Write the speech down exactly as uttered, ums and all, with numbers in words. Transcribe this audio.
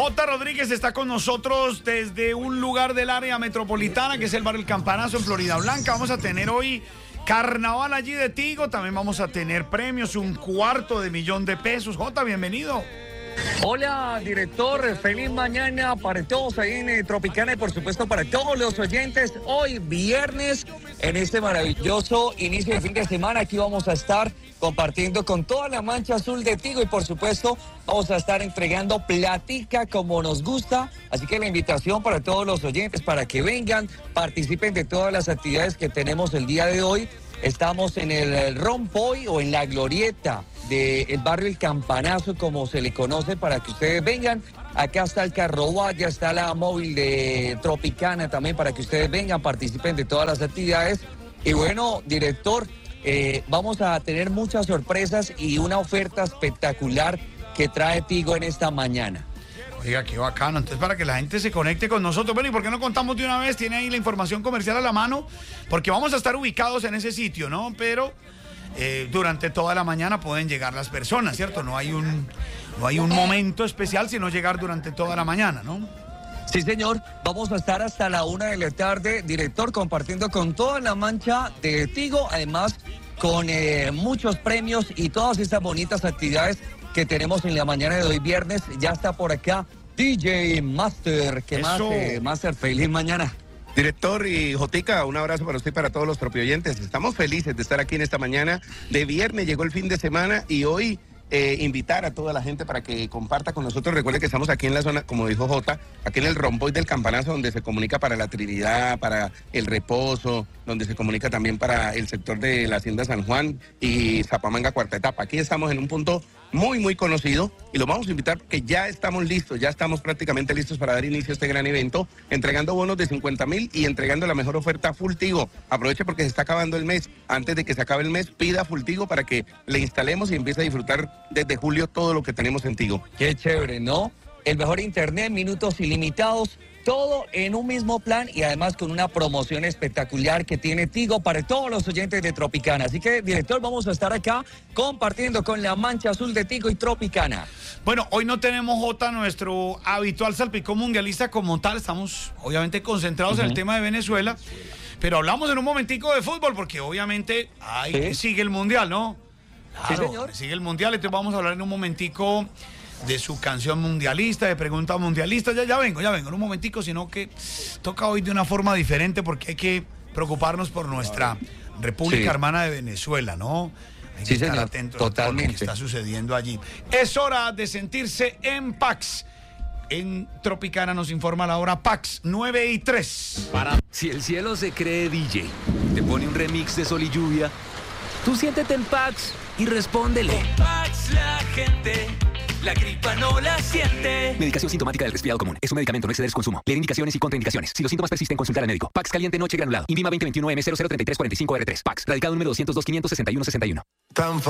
J. Rodríguez está con nosotros desde un lugar del área metropolitana, que es el barrio El Campanazo en Florida Blanca. Vamos a tener hoy carnaval allí de Tigo. También vamos a tener premios, un cuarto de millón de pesos. J, bienvenido. Hola, director, feliz mañana para todos ahí en Tropicana y por supuesto para todos los oyentes. Hoy viernes, en este maravilloso inicio de fin de semana, aquí vamos a estar compartiendo con toda la mancha azul de Tigo y por supuesto vamos a estar entregando platica como nos gusta. Así que la invitación para todos los oyentes para que vengan, participen de todas las actividades que tenemos el día de hoy. Estamos en el Rompoy o en la glorieta del barrio El Campanazo, como se le conoce, para que ustedes vengan. Acá está el Carroba, ya está la móvil de Tropicana también para que ustedes vengan, participen de todas las actividades. Y bueno, director, eh, vamos a tener muchas sorpresas y una oferta espectacular que trae Tigo en esta mañana. Oiga, qué bacano. Entonces, para que la gente se conecte con nosotros. Bueno, ¿y por qué no contamos de una vez? Tiene ahí la información comercial a la mano, porque vamos a estar ubicados en ese sitio, ¿no? Pero eh, durante toda la mañana pueden llegar las personas, ¿cierto? No hay un, no hay un momento especial, sino llegar durante toda la mañana, ¿no? Sí, señor. Vamos a estar hasta la una de la tarde, director, compartiendo con toda la mancha de Tigo, además con eh, muchos premios y todas estas bonitas actividades que tenemos en la mañana de hoy viernes. Ya está por acá D J Master. ¿Qué más, eh, Master? Feliz mañana. Director y Jotica, un abrazo para usted y para todos los propioyentes. Estamos felices de estar aquí en esta mañana de viernes. Llegó el fin de semana y hoy eh, invitar a toda la gente para que comparta con nosotros. Recuerde que estamos aquí en la zona, como dijo Jota, aquí en el Rompoy del Campanazo, donde se comunica para la Trinidad, para el Reposo, donde se comunica también para el sector de la Hacienda San Juan y Zapamanga Cuarta Etapa. Aquí estamos en un punto muy, muy conocido y los vamos a invitar porque ya estamos listos, ya estamos prácticamente listos para dar inicio a este gran evento, entregando bonos de cincuenta mil y entregando la mejor oferta Full Tigo. Aproveche porque se está acabando el mes. Antes de que se acabe el mes, pida Full Tigo para que le instalemos y empiece a disfrutar desde julio todo lo que tenemos en Tigo. Qué chévere, ¿no? El mejor internet, minutos ilimitados, todo en un mismo plan y además con una promoción espectacular que tiene Tigo para todos los oyentes de Tropicana. Así que, director, vamos a estar acá compartiendo con la mancha azul de Tigo y Tropicana. Bueno, hoy no tenemos, Jota, nuestro habitual salpicón mundialista como tal. Estamos obviamente concentrados uh-huh. en el tema de Venezuela, pero hablamos en un momentico de fútbol porque obviamente hay ¿Sí? que sigue el mundial, ¿no? Claro, sí, señor. Sigue el mundial, entonces vamos a hablar en un momentico de su canción mundialista, de preguntas mundialistas. Ya, ya vengo, ya vengo, en un momentico, sino que toca hoy de una forma diferente porque hay que preocuparnos por nuestra República sí. Hermana de Venezuela, ¿no? Hay que sí, estar señor, atentos totalmente. a lo que está sucediendo allí. Es hora de sentirse en Pax. En Tropicana nos informa la hora Pax, nueve y tres. Para... Si el cielo se cree D J, te pone un remix de Sol y Lluvia, tú siéntete en Pax y respóndele. En Pax la gente, la gripa no la siente. Medicación sintomática del resfriado común. Es un medicamento, no exceder su consumo. Leer indicaciones y contraindicaciones. Si los síntomas persisten, consultar al médico. Pax caliente noche granulado. Invima veinte veintiuno M cero cero treinta y tres cuarenta y cinco R tres. Pax. Radicado número doscientos dos, quinientos sesenta y uno sesenta y uno.